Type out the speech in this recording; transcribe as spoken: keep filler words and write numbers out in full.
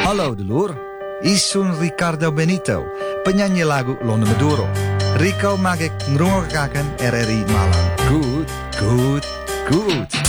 Hallo dulur, isun Ricardo Benito, penyanyi lagu Lone Maduro. Rico mag ik ngrongekaken R R I Malang. Goed, goed, goed.